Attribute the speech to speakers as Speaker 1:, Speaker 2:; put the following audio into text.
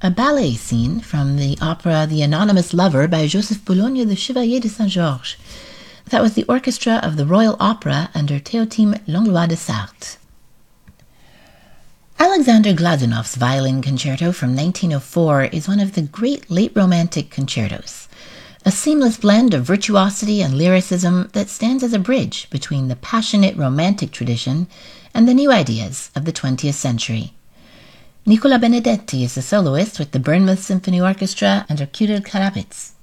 Speaker 1: a ballet scene from the opera The Anonymous Lover by Joseph Boulogne Le Chevalier de Saint-Georges. That was the orchestra of the Royal Opera under Théotime Langlois de Sarthe. Alexander Gladunov's Violin Concerto from 1904 is one of the great late Romantic concertos, a seamless blend of virtuosity and lyricism that stands as a bridge between the passionate Romantic tradition and the new ideas of the 20th century. Nicola Benedetti is the soloist with the Bournemouth Symphony Orchestra under Kirill Karapets.